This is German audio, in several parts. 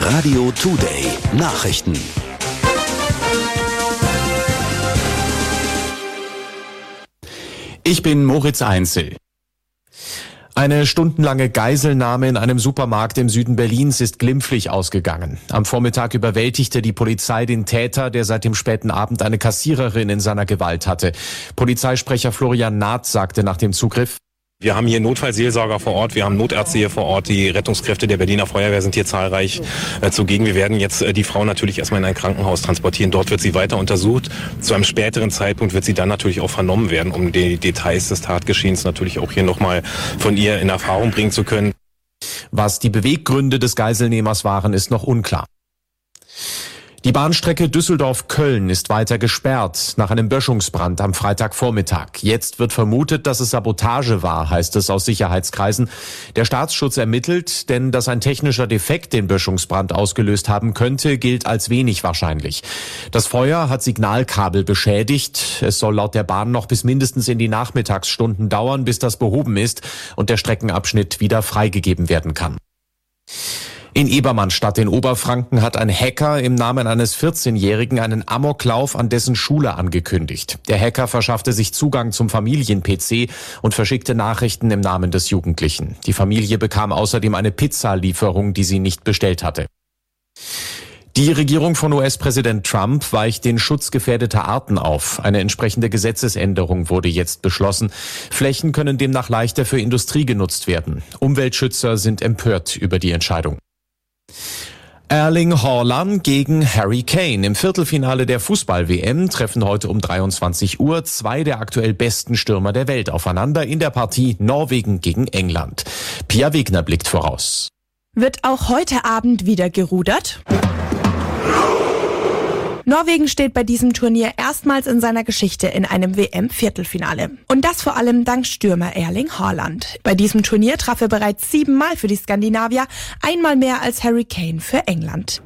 Radio Today Nachrichten. Ich bin Moritz Einzel. Eine stundenlange Geiselnahme in einem Supermarkt im Süden Berlins ist glimpflich ausgegangen. Am Vormittag überwältigte die Polizei den Täter, der seit dem späten Abend eine Kassiererin in seiner Gewalt hatte. Polizeisprecher Florian Naht sagte nach dem Zugriff: Wir haben hier Notfallseelsorger vor Ort, wir haben Notärzte hier vor Ort, die Rettungskräfte der Berliner Feuerwehr sind hier zahlreich zugegen. Wir werden jetzt die Frau natürlich erstmal in ein Krankenhaus transportieren. Dort wird sie weiter untersucht. Zu einem späteren Zeitpunkt wird sie dann natürlich auch vernommen werden, um die Details des Tatgeschehens natürlich auch hier nochmal von ihr in Erfahrung bringen zu können. Was die Beweggründe des Geiselnehmers waren, ist noch unklar. Die Bahnstrecke Düsseldorf-Köln ist weiter gesperrt nach einem Böschungsbrand am Freitagvormittag. Jetzt wird vermutet, dass es Sabotage war, heißt es aus Sicherheitskreisen. Der Staatsschutz ermittelt, denn dass ein technischer Defekt den Böschungsbrand ausgelöst haben könnte, gilt als wenig wahrscheinlich. Das Feuer hat Signalkabel beschädigt. Es soll laut der Bahn noch bis mindestens in die Nachmittagsstunden dauern, bis das behoben ist und der Streckenabschnitt wieder freigegeben werden kann. In Ebermannstadt in Oberfranken hat ein Hacker im Namen eines 14-Jährigen einen Amoklauf an dessen Schule angekündigt. Der Hacker verschaffte sich Zugang zum Familien-PC und verschickte Nachrichten im Namen des Jugendlichen. Die Familie bekam außerdem eine Pizzalieferung, die sie nicht bestellt hatte. Die Regierung von US-Präsident Trump weicht den Schutz gefährdeter Arten auf. Eine entsprechende Gesetzesänderung wurde jetzt beschlossen. Flächen können demnach leichter für Industrie genutzt werden. Umweltschützer sind empört über die Entscheidung. Erling Haaland gegen Harry Kane. Im Viertelfinale der Fußball-WM treffen heute um 23 Uhr zwei der aktuell besten Stürmer der Welt aufeinander in der Partie Norwegen gegen England. Pia Wegner blickt voraus. Wird auch heute Abend wieder gerudert? Norwegen steht bei diesem Turnier erstmals in seiner Geschichte in einem WM-Viertelfinale. Und das vor allem dank Stürmer Erling Haaland. Bei diesem Turnier traf er bereits 7-mal für die Skandinavier, einmal mehr als Harry Kane für England.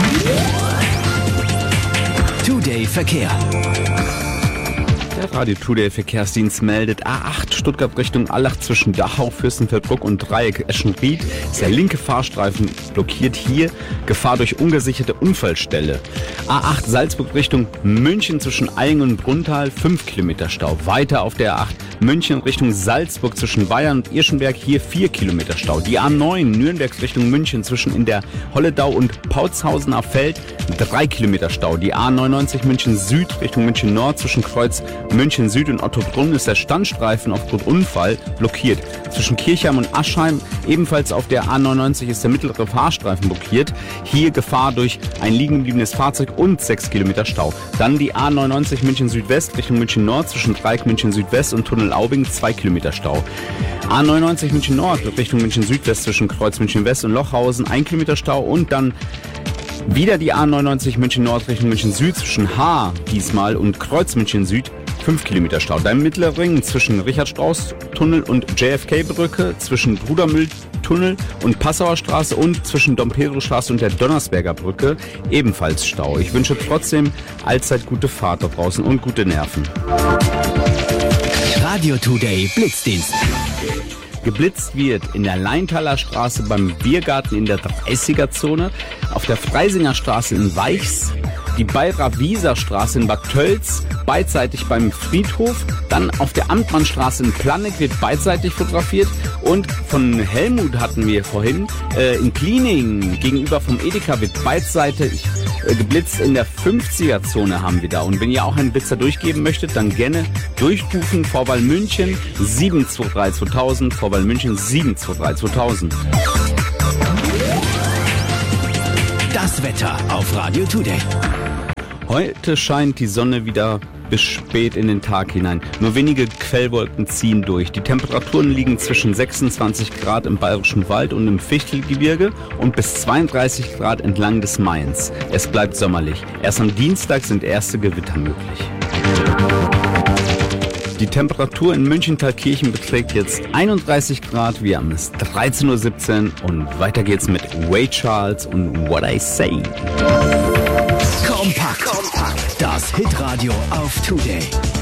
Today Verkehr. Der Radio Today Verkehrsdienst meldet A8 Stuttgart Richtung Allach zwischen Dachau, Fürstenfeldbruck und Dreieck Eschenried. Ist der linke Fahrstreifen blockiert hier. Gefahr durch ungesicherte Unfallstelle. A8 Salzburg Richtung München zwischen Eyingen und Brunnthal 5 Kilometer Stau. Weiter auf der A8 München Richtung Salzburg zwischen Bayern und Irschenberg hier 4 Kilometer Stau. Die A9 Nürnberg Richtung München zwischen in der Holledau und Pautshausener Feld 3 Kilometer Stau. Die A99 München Süd Richtung München Nord zwischen Kreuz München Süd und Ottobrunn ist der Standstreifen aufgrund Unfall blockiert. Zwischen Kirchheim und Aschheim ebenfalls auf der A99 ist der mittlere Fahrstreifen blockiert. Hier Gefahr durch ein liegen gebliebenes Fahrzeug und 6 Kilometer Stau. Dann die A99 München Südwest Richtung München Nord zwischen Dreieck München Südwest und Tunnel Aubing 2 Kilometer Stau. A99 München Nord Richtung München Südwest zwischen Kreuz München West und Lochhausen 1 Kilometer Stau und dann wieder die A99 München Nord Richtung München Süd zwischen Haar diesmal und Kreuz München Süd 5 Kilometer Stau. Dann Mittelring zwischen Richard-Strauss-Tunnel und JFK-Brücke, zwischen Brudermühl-Tunnel und Passauer Straße und zwischen Dom-Pedro-Straße und der Donnersberger Brücke ebenfalls Stau. Ich wünsche trotzdem allzeit gute Fahrt da draußen und gute Nerven. Radio Today Blitzdienst. Geblitzt wird in der Leintaler Straße beim Biergarten in der 30er-Zone, auf der Freisinger Straße in Weichs, die Bayrer-Wieser Straße in Bad Tölz, beidseitig beim Friedhof, dann auf der Amtmannstraße in Planegg wird beidseitig fotografiert und von Helmut hatten wir vorhin, in Plieningen gegenüber vom Edeka wird beidseitig geblitzt, in der 50er-Zone haben wir da. Und wenn ihr auch einen Blitzer durchgeben möchtet, dann gerne durchrufen, Vorwahl München 723 2000, Vorwahl München 723 2000. Das Wetter auf Radio Today. Heute scheint die Sonne wieder bis spät in den Tag hinein. Nur wenige Quellwolken ziehen durch. Die Temperaturen liegen zwischen 26 Grad im Bayerischen Wald und im Fichtelgebirge und bis 32 Grad entlang des Mains. Es bleibt sommerlich. Erst am Dienstag sind erste Gewitter möglich. Die Temperatur in München-Thalkirchen beträgt jetzt 31 Grad. Wir haben es 13:17 Uhr und weiter geht's mit Ray Charles und What I Say. Kompakt. Das Hitradio auf Today.